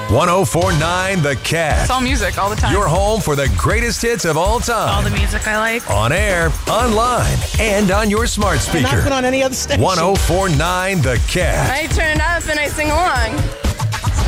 1049 The Cat. It's all music all the time. Your home for the greatest hits of all time. All the music I like. On air, online, and on your smart speaker. Not put on any other station. 1049 The Cat. I turn it up and I sing along.